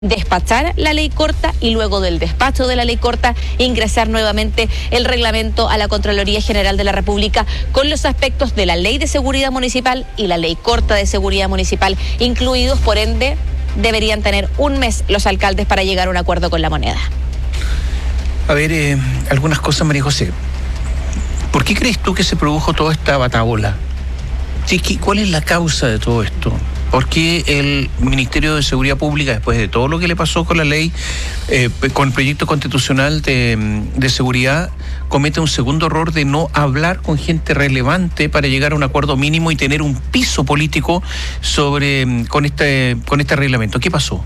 despachar la ley corta y luego del despacho de la ley corta ingresar nuevamente el reglamento a la Contraloría General de la República con los aspectos de la Ley de Seguridad Municipal y la Ley Corta de Seguridad Municipal incluidos. Por ende, deberían tener un mes los alcaldes para llegar a un acuerdo con la moneda. A ver, algunas cosas, María José. ¿Por qué crees tú que se produjo toda esta batahola? ¿Cuál es la causa de todo esto? ¿Por qué el Ministerio de Seguridad Pública, después de todo lo que le pasó con la ley, con el proyecto constitucional de seguridad, comete un segundo error de no hablar con gente relevante para llegar a un acuerdo mínimo y tener un piso político con este reglamento? ¿Qué pasó?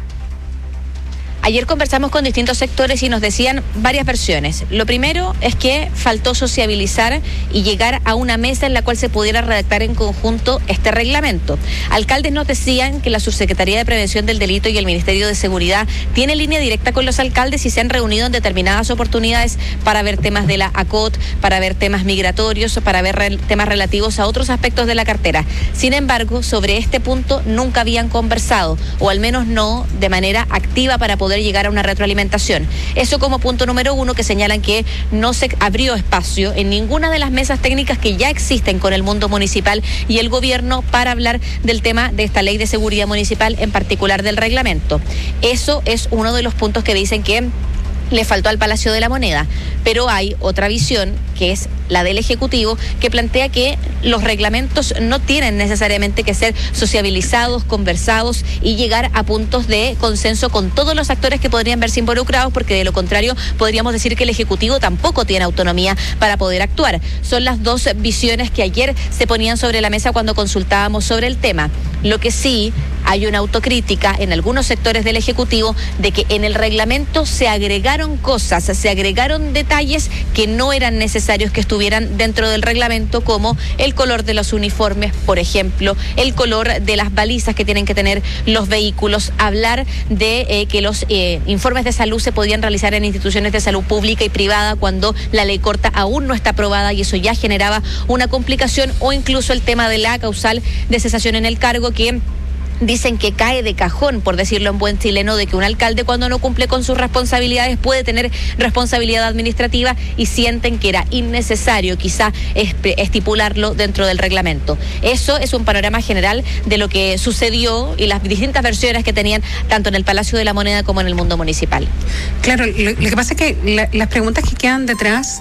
Ayer conversamos con distintos sectores y nos decían varias versiones. Lo primero es que faltó sociabilizar y llegar a una mesa en la cual se pudiera redactar en conjunto este reglamento. Alcaldes nos decían que la Subsecretaría de Prevención del Delito y el Ministerio de Seguridad tiene línea directa con los alcaldes y se han reunido en determinadas oportunidades para ver temas de la ACOT, para ver temas migratorios, para ver temas relativos a otros aspectos de la cartera. Sin embargo, sobre este punto nunca habían conversado, o al menos no de manera activa para poder llegar a una retroalimentación. Eso como punto número uno, que señalan que no se abrió espacio en ninguna de las mesas técnicas que ya existen con el mundo municipal y el gobierno para hablar del tema de esta ley de seguridad municipal, en particular del reglamento. Eso es uno de los puntos que dicen que le faltó al Palacio de la Moneda, pero hay otra visión que es la del Ejecutivo, que plantea que los reglamentos no tienen necesariamente que ser sociabilizados, conversados y llegar a puntos de consenso con todos los actores que podrían verse involucrados, porque de lo contrario podríamos decir que el Ejecutivo tampoco tiene autonomía para poder actuar. Son las dos visiones que ayer se ponían sobre la mesa cuando consultábamos sobre el tema. Lo que sí, hay una autocrítica en algunos sectores del Ejecutivo de que en el reglamento se agregaron cosas, se agregaron detalles que no eran necesarios que estuvieran dentro del reglamento, como el color de los uniformes, por ejemplo, el color de las balizas que tienen que tener los vehículos, hablar de que los informes de salud se podían realizar en instituciones de salud pública y privada cuando la ley corta aún no está aprobada y eso ya generaba una complicación, o incluso el tema de la causal de cesación en el cargo, que dicen que cae de cajón, por decirlo en buen chileno, de que un alcalde cuando no cumple con sus responsabilidades puede tener responsabilidad administrativa, y sienten que era innecesario quizá estipularlo dentro del reglamento. Eso es un panorama general de lo que sucedió y las distintas versiones que tenían tanto en el Palacio de la Moneda como en el mundo municipal. Claro, lo que pasa es que las preguntas que quedan detrás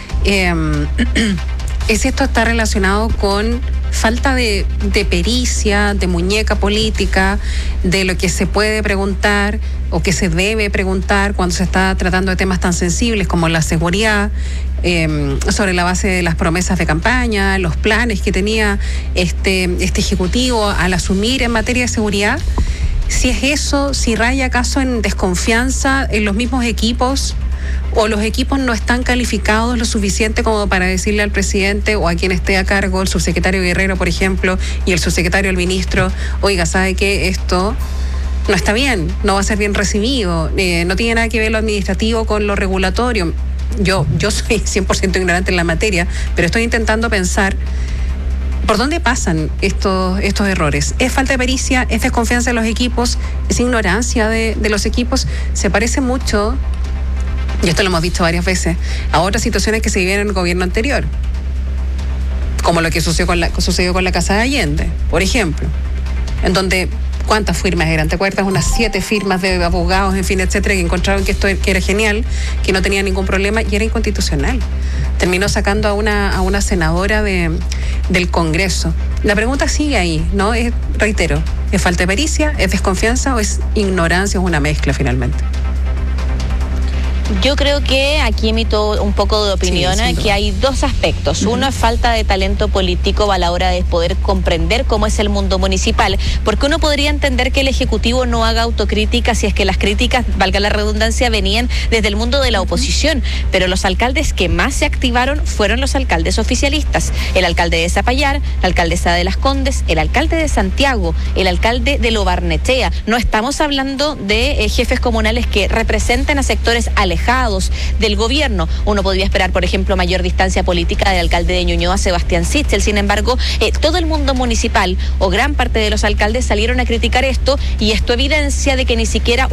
es si esto está relacionado con falta de pericia, de muñeca política, de lo que se puede preguntar o que se debe preguntar cuando se está tratando de temas tan sensibles como la seguridad, sobre la base de las promesas de campaña, los planes que tenía este Ejecutivo al asumir en materia de seguridad. Si es eso, si raya acaso en desconfianza en los mismos equipos, o los equipos no están calificados lo suficiente como para decirle al presidente o a quien esté a cargo, el subsecretario Guerrero, por ejemplo, y el subsecretario el ministro, oiga, ¿sabe qué? Esto no está bien, no va a ser bien recibido, no tiene nada que ver lo administrativo con lo regulatorio. Yo soy 100% ignorante en la materia, pero estoy intentando pensar ¿por dónde pasan estos errores? ¿Es falta de pericia? ¿Es desconfianza de los equipos? ¿Es ignorancia de los equipos? Se parece mucho, y esto lo hemos visto varias veces, a otras situaciones que se vivían en el gobierno anterior, como lo que sucedió con la Casa de Allende, por ejemplo, en donde ¿cuántas firmas eran? ¿Te acuerdas? Unas 7 firmas de abogados, en fin, etcétera, que encontraron que esto que era genial, que no tenía ningún problema y era inconstitucional. Terminó sacando a una senadora del Congreso. La pregunta sigue ahí, ¿no? Reitero, ¿es falta de pericia? ¿Es desconfianza? ¿O es ignorancia? ¿Es una mezcla finalmente? Yo creo que aquí emito un poco de opinión, que hay dos aspectos. Uno es falta de talento político a la hora de poder comprender cómo es el mundo municipal, porque uno podría entender que el Ejecutivo no haga autocrítica si es que las críticas, valga la redundancia, venían desde el mundo de la oposición, pero los alcaldes que más se activaron fueron los alcaldes oficialistas. El alcalde de Zapallar, la alcaldesa de Las Condes, el alcalde de Santiago, el alcalde de Lo Barnechea. No estamos hablando de jefes comunales que representen a sectores alejados alejados del gobierno. Uno podría esperar, por ejemplo, mayor distancia política del alcalde de Ñuñoa, Sebastián Sichel. Sin embargo, todo el mundo municipal o gran parte de los alcaldes salieron a criticar esto, y esto evidencia de que ni siquiera